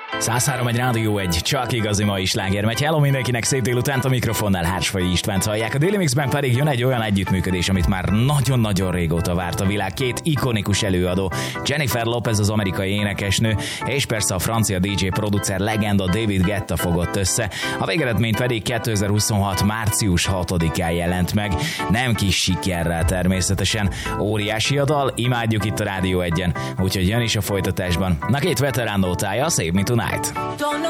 103 egy Rádió 1, csak igazi mai sláger megy. Hello mindenkinek, szép délutánt, a mikrofonnál Hársfai Istvánt hallják. A Daily Mixben pedig jön egy olyan együttműködés, amit már nagyon-nagyon régóta várt a világ. Két ikonikus előadó, Jennifer Lopez, az amerikai énekesnő, és persze a francia DJ producer legenda David Guetta fogott össze. A végeredmény pedig 2026. március 6-án jelent meg. Nem kis sikerrel természetesen. Óriási a dal, imádjuk itt a Rádió 1-en, úgyhogy jön is a folytatásban. Na, két veterán nótája, Save Me Tonight. Don't